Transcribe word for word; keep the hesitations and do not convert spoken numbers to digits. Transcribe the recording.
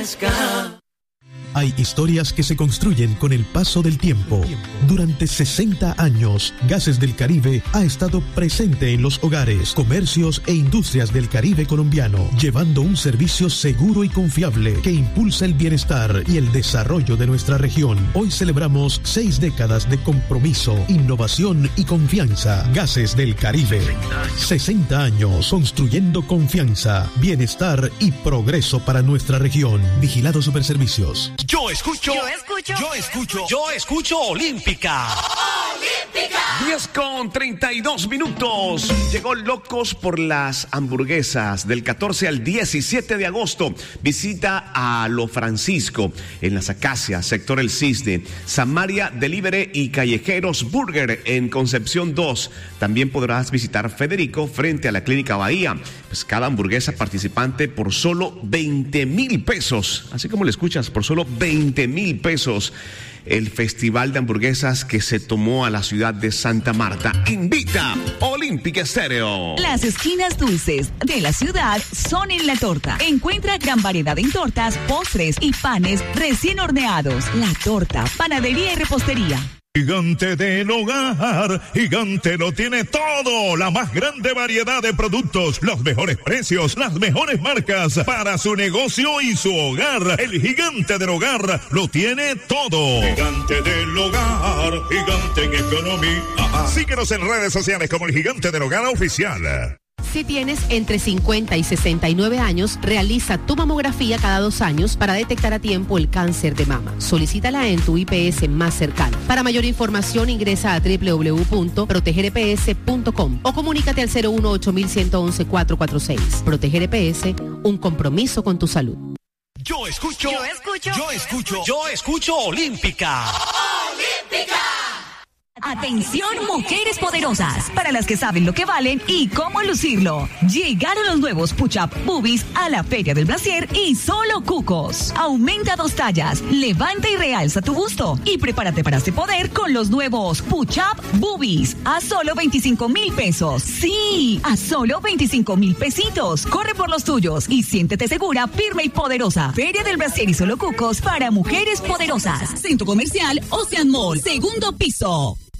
fresca. Hay historias que se construyen con el paso del tiempo. Durante sesenta años, Gases del Caribe ha estado presente en los hogares, comercios e industrias del Caribe colombiano, llevando un servicio seguro y confiable que impulsa el bienestar y el desarrollo de nuestra región. Hoy celebramos seis décadas de compromiso, innovación y confianza. Gases del Caribe. sesenta años construyendo confianza, bienestar y progreso para nuestra región. Vigilado Superservicios. Yo escucho, yo escucho, yo escucho, yo escucho Olímpica. Olímpica. diez con treinta y dos minutos. Llegó Locos por las Hamburguesas del catorce al diecisiete de agosto. Visita a Lo Francisco en Las Acacias, sector El Cisne, Samaria Delivery y Callejeros Burger en Concepción dos. También podrás visitar Federico frente a la Clínica Bahía. Pues cada hamburguesa participante por solo veinte mil pesos. Así como le escuchas, por solo veinte mil pesos. El festival de hamburguesas que se tomó a la ciudad de Santa Marta. Invita Olímpica Estéreo. Las esquinas dulces de la ciudad son en La Torta. Encuentra gran variedad en tortas, postres y panes recién horneados. La Torta, panadería y repostería. Gigante del Hogar, Gigante lo tiene todo, la más grande variedad de productos, los mejores precios, las mejores marcas para su negocio y su hogar. El Gigante del Hogar lo tiene todo. Gigante del Hogar, Gigante en economía. Síguenos en redes sociales como el Gigante del Hogar Oficial. Si tienes entre cincuenta y sesenta y nueve años, realiza tu mamografía cada dos años para detectar a tiempo el cáncer de mama. Solicítala en tu I P S más cercano. Para mayor información ingresa a doble u doble u doble u punto proteger e pe ese punto com o comunícate al cero uno ocho uno uno uno cuatro cuatro seis. Proteger E P S, un compromiso con tu salud. Yo escucho, yo escucho, yo escucho, yo escucho Olímpica. Olímpica. Atención, mujeres poderosas, para las que saben lo que valen y cómo lucirlo. Llegaron los nuevos Push-Up Boobies a la Feria del Brasier y solo cucos. Aumenta dos tallas, levanta y realza tu busto y prepárate para este poder con los nuevos Push-Up Boobies a solo veinticinco mil pesos. Sí, a solo veinticinco mil pesitos. Corre por los tuyos y siéntete segura, firme y poderosa. Feria del Brasier y solo cucos para mujeres poderosas. Centro Comercial Ocean Mall, segundo piso.